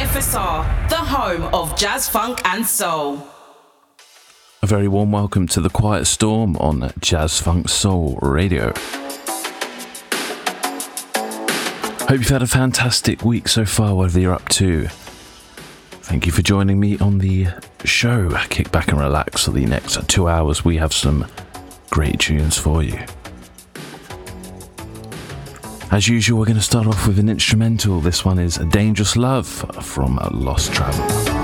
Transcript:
FSR, the home of jazz, funk and soul. A very warm welcome to The Quiet Storm on Jazz Funk Soul Radio. Hope you've had a fantastic week so far, whatever you're up to. Thank you for joining me on the show. Kick back and relax for the next 2 hours. We have some great tunes for you. As usual, we're going to start off with an instrumental. This one is Dangerous Love from Lost Travel.